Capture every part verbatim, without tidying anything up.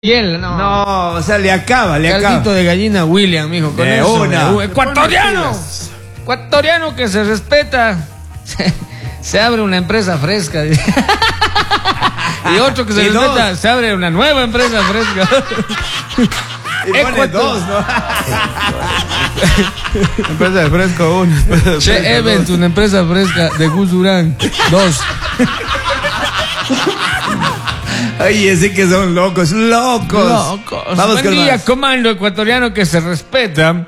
Hiel, no. No, o sea, le acaba, le acaba. Caldito de gallina William, mijo, con De eso. una. Uh, ecuatoriano. Ecuatoriano que se respeta. Se, se abre una empresa fresca. Dice. Y otro que se Y respeta, dos. se abre una nueva empresa fresca. Y pone Ecuador. dos, ¿no? Empresa de fresco uno. empresa de Che fresco Event, dos. una empresa fresca de Gus Durán. Dos. Oye, sí que son locos, locos. Locos. Vamos Buen con día, más. comando ecuatoriano que se respeta.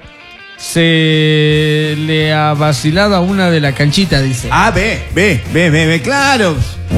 Se le ha vacilado a una de la canchita, dice. Ah, ve, ve, ve, ve, ve, claro.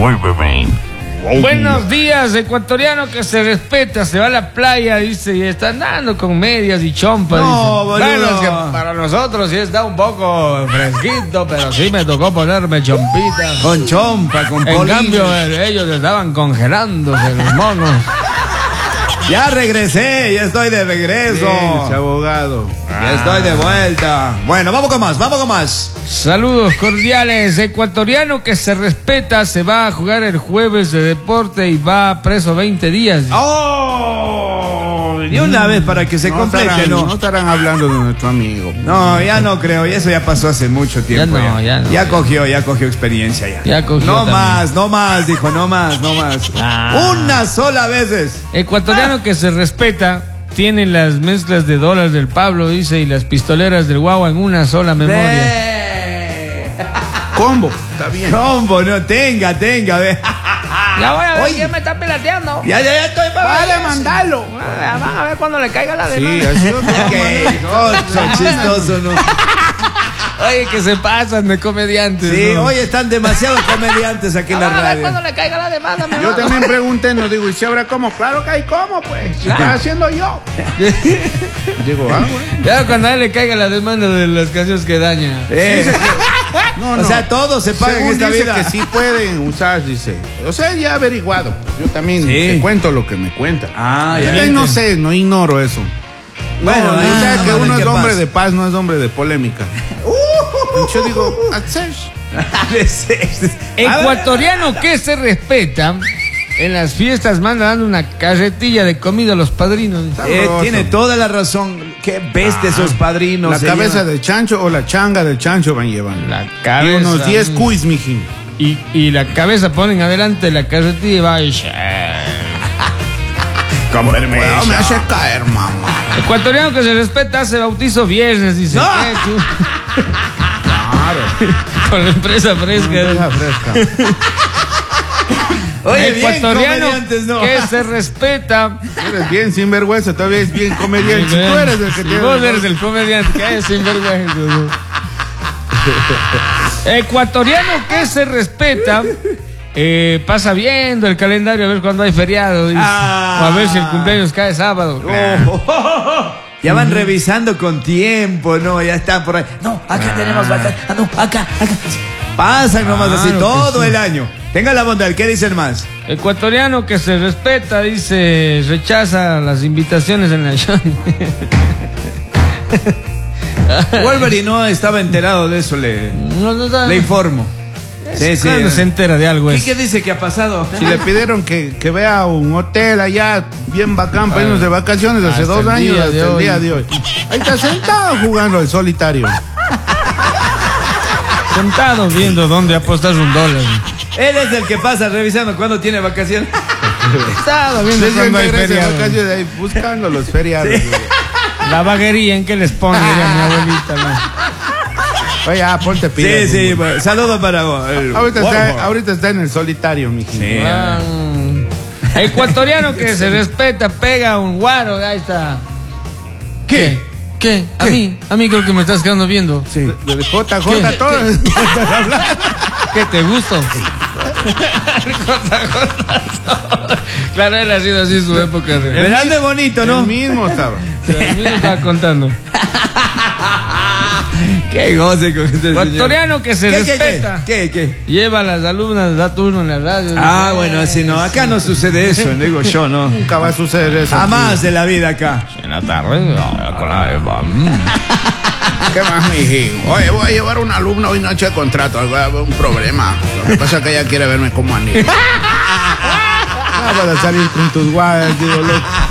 Buenos días, ecuatoriano que se respeta, se va a la playa, dice, y está andando con medias y chompas. No, dice. boludo. Bueno, es que para nosotros sí está un poco fresquito, pero sí me tocó ponerme chompita. Con chompa, con En polillo. cambio, eh, ellos estaban congelándose los monos. Ya regresé, ya estoy de regreso. Sí, ese abogado. Ya estoy de vuelta. Bueno, vamos con más, vamos con más. Saludos cordiales, ecuatoriano que se respeta, se va a jugar el jueves de deporte y va preso veinte días. ¡Oh! De una vez para que se no complete, estarán, ¿no? no estarán hablando de nuestro amigo. No, ya no creo, y eso ya pasó hace mucho tiempo. no, ya no, ya. cogió, ya cogió experiencia ya. Ya cogió No también. más, no más, dijo, no más, no más. Ah. Una sola veces. Ecuatoriano que se respeta, tiene las mezclas de dólares del Pablo, dice, y las pistoleras del Guagua en una sola memoria. Ve. Combo, está bien. Combo, no, tenga, tenga, ve. Ya voy a ver Oye. quién me está pelateando. Ya, ya, ya estoy para Vale, mandalo. Ah, Van a ver cuando le caiga la Sí, demanda. así otro. Qué cosa, chistoso, ¿no? Oye, que se pasan de comediantes. Sí, ¿no? hoy están demasiados comediantes aquí en la Van a ver radio. cuando le caiga la demanda, mi Yo hermano. también pregunté, no digo, ¿y si habrá cómo? Claro que hay cómo, pues. Si estás haciendo yo. Digo, ah, güey. Ya cuando a él le caiga la demanda de las canciones que daña. Eh, No, o no. sea, todo se paga en Según esta dice vida. que sí pueden usar, dice. O sea, ya averiguado. Yo también Sí. te cuento lo que me cuenta. Ah, Yo ya. no sé, no ignoro eso. Bueno, no, ahí o sea, está, que vamos a uno ver es qué hombre pasa. de paz, no es hombre de polémica. Yo digo, hacer. Ecuatoriano que se respeta, en las fiestas manda dando una carretilla de comida a los padrinos. Eh, Sabroso. tiene toda la razón. Qué bestia esos padrinos. La se cabeza llevan. del chancho o la changa del chancho van llevando. La Y cabeza. unos diez cuis, mijín. Y, y la cabeza ponen adelante la carretilla y va y... Con permiso. Bueno, me hace caer, mamá. Ecuatoriano que se respeta hace bautizo viernes, dice. ¡No! ¿Qué, tú? Claro. Con la empresa fresca. Deja fresca. Oye, bien Ecuatoriano comediantes, ¿no? que se respeta. Eres bien sinvergüenza, todavía es bien comediante. Si tú eres el que Si tiene. vos eres el comediante, que es sinvergüenza. ¿No? Ecuatoriano que se respeta. Eh, pasa viendo el calendario a ver cuándo hay feriado, dice. Ah. O a ver si el cumpleaños cae sábado. Oh, ya van revisando con tiempo, ¿no? Ya están por ahí. No, acá tenemos vacaciones. Ah, no, acá, acá. Pasan nomás así Claro que todo sí. el año. Tenga la bondad, ¿qué dicen más? Ecuatoriano que se respeta, dice, rechaza las invitaciones en la show. Wolverine no estaba enterado de eso, le, No, no, no. le informo. Sí, sí. ¿Cuándo se entera de algo ¿Qué, eso? qué dice que ha pasado? Si le pidieron que, que vea un hotel allá bien bacán para irnos de vacaciones hace Hasta dos el años día hasta de el hoy. día de hoy. Ahí está sentado jugando al solitario. Sentado viendo dónde apostar un dólar. Él es el que pasa revisando cuándo tiene vacaciones. Sentado viendo Desde cuándo hay regresa de feriado. vacaciones ahí buscando los feriados. La vaguería en que les pone, diría mi abuelita. ¿no? Oye, ah, ponte pila. Sí, sí, bueno, saludos para vos. el Ahorita Warhol. está, ahorita está en el solitario, mijito. Sí. Ah, ecuatoriano que se respeta, pega un guaro, ahí está. ¿Qué? ¿Qué? A mí, a mí creo que me estás quedando viendo. Sí. Del J ¿Qué? J todo. ¿Qué te gusto? Claro, él ha sido así su época de... Verán de bonito, ¿no? El mismo estaba. A mí me estaba contando. Qué goce con este señor. Ecuatoriano que se ¿Qué, qué, respeta. ¿Qué, qué? Lleva a las alumnas, da turno en la radio. Ah, bueno, así no. Acá no sucede eso, digo yo, ¿no? Nunca va a suceder eso. Jamás de la vida acá. En la tarde, no, con la Eva. Mm. ¿Qué más, mijín? Oye, voy a llevar un alumno hoy noche de contrato. Un problema. Lo que pasa es que ella quiere verme como anillo. Ah, para salir con tus guayas, digo, loco.